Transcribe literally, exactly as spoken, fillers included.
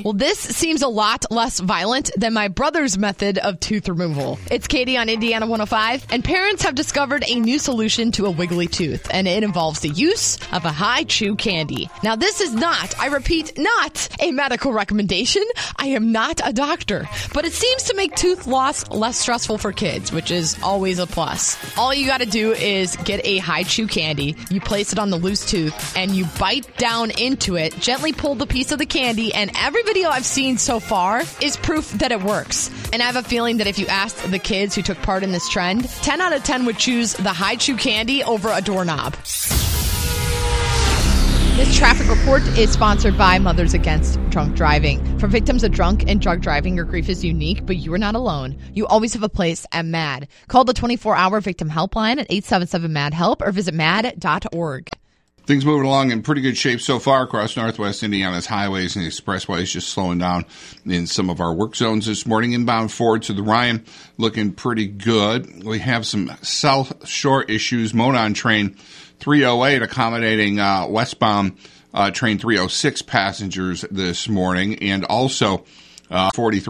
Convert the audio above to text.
Well, this seems a lot less violent than my brother's method of tooth removal. It's Katie on Indiana one oh five, and parents have discovered a new solution to a wiggly tooth, and it involves the use of a Hi-Chew candy. Now, this is not, I repeat, not a medical recommendation. I am not a doctor, but it seems to make tooth loss less stressful for kids, which is always a plus. All you got to do is get a Hi-Chew candy, you place it on the loose tooth, and you bite down into it, gently pull the piece of the candy, and every video I've seen so far is proof that it works. And I have a feeling that if you asked the kids who took part in this trend, ten out of ten would choose the Hi-Chew candy over a doorknob. This traffic report is sponsored by Mothers Against Drunk Driving. For victims of drunk and drug driving, your grief is unique, but you are not alone. You always have a place at MAD. Call the twenty-four hour victim helpline at eight seven seven MAD HELP or visit mad dot org. Things moving along in pretty good shape so far across northwest Indiana's highways and expressways, just slowing down in some of our work zones this morning. Inbound forward to the Ryan, looking pretty good. We have some South Shore issues. Monon train three oh eight accommodating uh, westbound uh, train three oh six passengers this morning, and also uh, forty-three